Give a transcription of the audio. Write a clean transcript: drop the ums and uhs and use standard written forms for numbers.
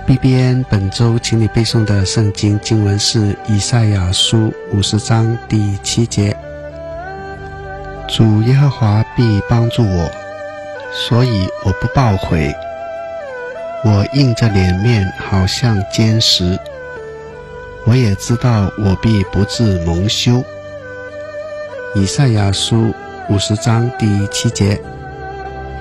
BBN 本周请你背诵的圣经经文是以赛亚书50章第7节。主耶和华必帮助我，所以我不抱悔。我硬着脸面好像坚石，我也知道我必不致蒙羞。以赛亚书50章第7节。